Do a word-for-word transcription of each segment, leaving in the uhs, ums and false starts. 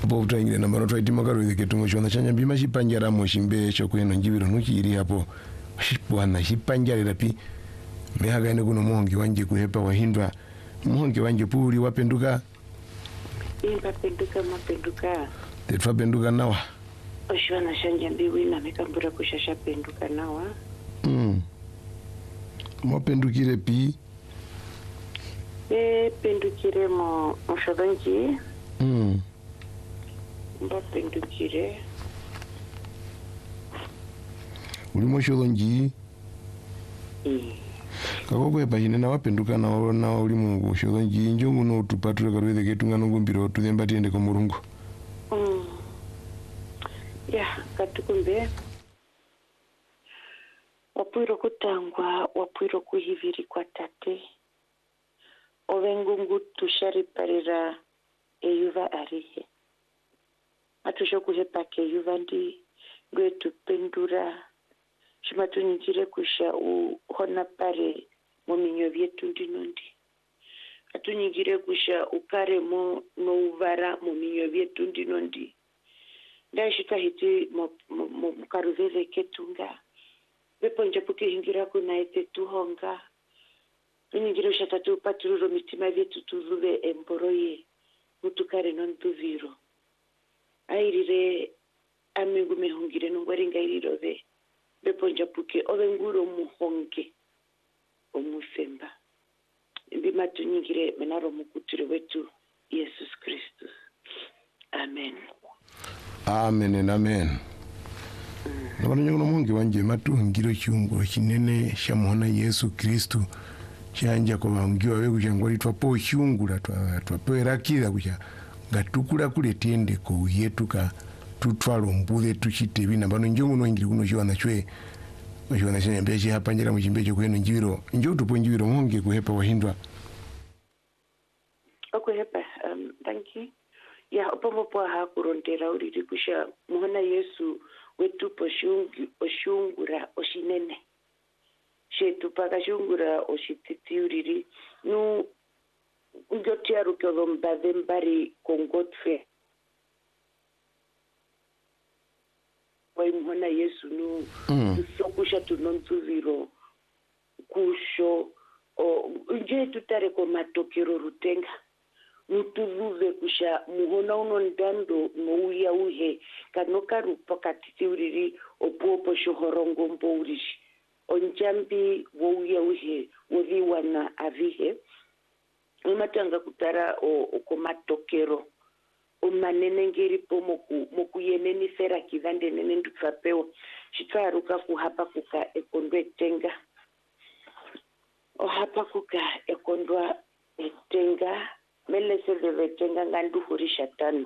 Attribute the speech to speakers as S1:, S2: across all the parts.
S1: Apo utangire na mara twaiti makaro ide ketungo chona chanya bima chipanjara mo chimbe cho kweno njibiro nuchiri hapo bwana chipanjara pi mehaga ene kuno muhongi wanje kuhepa wahindwa muhongi wanje puli wapenduka
S2: imba penduka mapenduka
S1: tetwa penduka nawa
S2: oshwana shanja mbiwi na mekambura kushasha penduka nawa
S1: mm mo pendukire pi
S2: e pendukire mo moshodonji
S1: mm
S2: mba pendukire
S1: uli moshodonji
S2: mm
S1: kakokwe pachine na wapenduka na na uli mu shodonji njongo no tupatule karweze ketunga ngombiro tudemba tiende ko murungu
S2: mm ya katukumbe wapwiro kutangwa wapwiro kuhiviri kwa tate ovengungu tushariparira eyuva arihe atusho kuhepa ke yuva ndi ngwe tupendura shimatunyikire kusha uhona pare mu minyo vyetu ndinondi atunyikire kusha ukare mo no uvara mu minyo vyetu ndinondi ndashika hiti mu karuveze ketunga beponje puke hingira kuna ete tuhonga tunyikire shatatu patururo mitima vyetu tuzuve emboroye mutukare nontuviro airire amengu mehungire nongwaringa irirove beponja puke ovenguro muhonge omusemba ndima tunyingire menaro mukutire wetu Yesus Kristus amen
S1: amen and amen nabana nyono muhonge wanje matuhungiro cyungo kinene shamuhona Yesu Kristu cyanja ko bangiwa we kujangwa twapo cyungura twa twaperakira kuja gatukura kule tiende ko yetuka tutwalo mbule tuchite bina bano njongo no ngiri kuno chiwana chwe chiwana chenya mbeje hapa njira mujimbeje kweno njiro njo tupo njiro monge kuhepa wahindwa
S2: okuhepa um thank you ya opomo po ha kurondera uri kusha muhona Yesu wetu poshungi oshungura oshinene shetu paka shungura oshititi uriri nu ngotia rukodo mbadembari kongotfe muhona Yesu nu mm. sokusha tunontuviro kusho o nje tutare ko matokero rutenga nutuvuve kusha muhona uno ndando nouya uhe kanoka rupa katiti uriri opopo shohorongo mbouriri onjambi wouya uhe woviwana avihe umatanga kutara o, o komatokero umanene ngiri po moku moku yeneni sera kivande nene ndupapeo chitwaruka kuhapa kuka ekondwe tenga o hapa kuka ekondwa tenga mele seve tenga ngandu horisha tano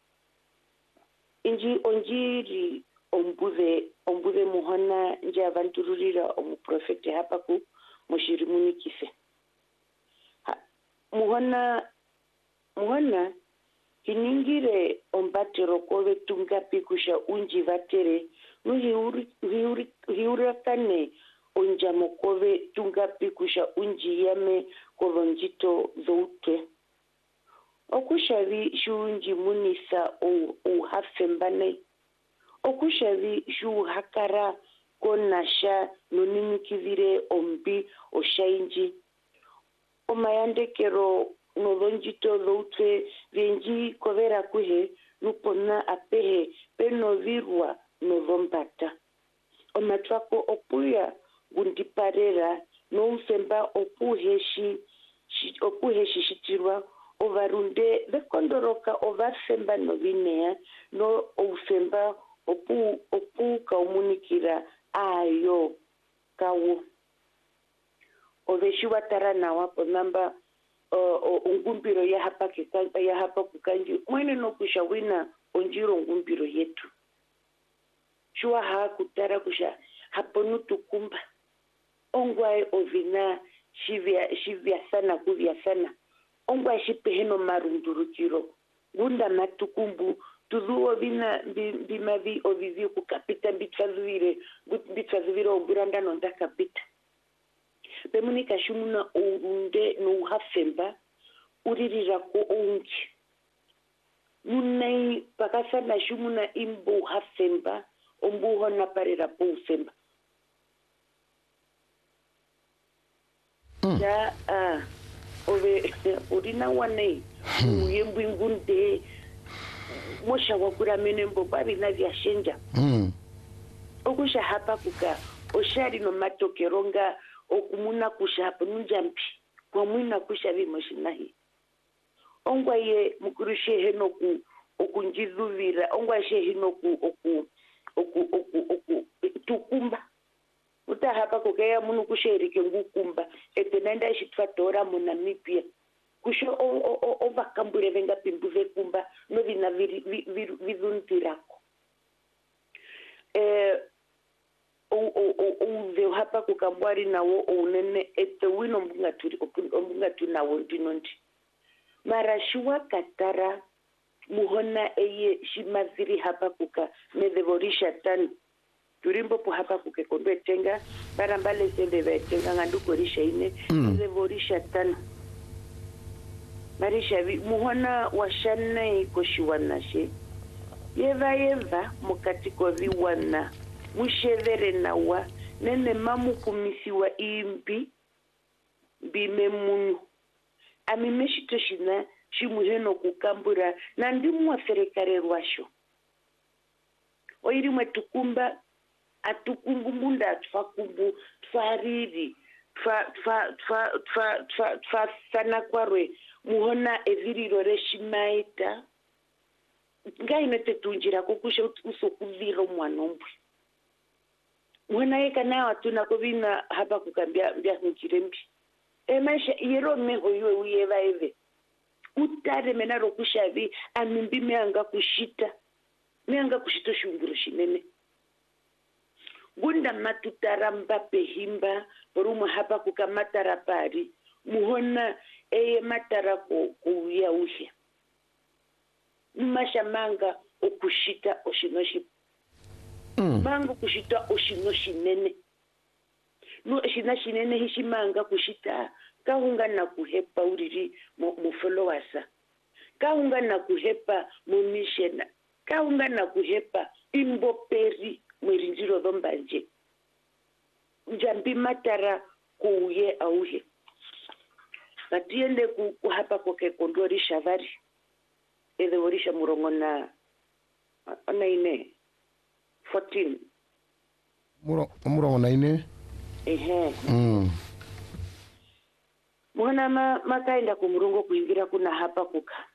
S2: inji onjiri ombuve ombuve muhona nje avantururira omuprofete hapa ku mushirimuni kife ha, muhona muhona kiningire ombatero kowe tungapi kusha unji vatere nuhiuri hiuri hiurakane onjamo kowe tungapi kusha unji yame kolonjito zoute okushavi shunji munisa o o hafembane okushavi shu hakara konasha noninikivire ombi oshainji omayandekero nolonjito loutwe venji kovera kuhe nupona apehe penovirwa novombata omatwako opuya gundiparera noufemba opuheshi opuheshi shitirwa ovarunde vekondoroka ovafemba novinea no ofemba opu opu kaumunikira ayo kawo oveshiwa tarana wapo namba uh, ungumbiro ya hapa kikanga ya hapa kukanji mwene no kushawina onjiro ngumbiro yetu shua ha kutara kusha hapo nutukumba ongwae ovina shivya shivya sana kuvya sana ongwae shipeheno marundurukiro gunda matukumbu tuzuo vina bimavi ovivi kukapita bitfazuvire bitfazuvire oburanda nonda kapita pemunika shumuna urunde no hafemba uririra ko onki munai pakasana shumuna imbu hafemba ombu hona parira po femba
S1: Mm.
S2: ja ah ove orina wane uyembu ngunde mosha wakura menembo babi na vya shenja
S1: Mm.
S2: okusha hapa kuka oshari no matokeronga okumuna kusha hapa nunjampi kwa mwina kusha vimoshinahi ongwa ye mukurushe henoku okunjidhuvira ongwa she henoku oku oku oku oku tukumba uta hapa kukeya munu kusherike ngukumba etenenda shitfatora mu Namibia kusho ovakambure venga pimbu vekumba no vina vidhuntirako eh uve hapa kukambwari nawo unene ete wino mbungaturi mbungatu nawo ndinondi marashuwa katara muhona eye shimaziri hapa kuka medhevorisha tani turimbo po hapa kuke kondwe tenga barambale sende vetenga ngandukorisha ine medhevorisha tani marisha vi muhona washana ikoshiwanashe yeva yeva mukatiko viwana mushevere nawa nene mamu kumisiwa imbi bime munu amimeshito shina shimuheno kukambura na ndimu waferekare rwasho oiri mwetukumba atukumbu munda atfakumbu tfariri tfa tfa tfa tfa tfa tfa sana kwarwe muhona eviriro reshimaita ngaine tetunjira kokusha usokuviro mwanombwe mwana yeka na watuna kovina hapa kukambia mbia nkirembi emasha yero meho ywe uyeva eve utare menaro kushavi amimbi meanga kushita meanga kushita shunguru shinene gunda matutara mbape himba porumu hapa kukamatara pari muhona eye matara ku kuya uhe masha manga okushita oshinoshi
S1: Mm.
S2: manga kushita oshinoshi nene no shina shinene hishimanga kushita kahunga na kuhepa uriri mu followers kahunga na kuhepa mu mission kahunga na kuhepa imboperi mwirinjiro dombanje njambi matara kuye auhe katiende ku hapa koke kondori shavari ede worisha murongo na ona ine fourteen
S1: Muro murongo na ine
S2: ehe
S1: mm
S2: mwana ma makaenda ku murongo kuingira kuna hapa kuka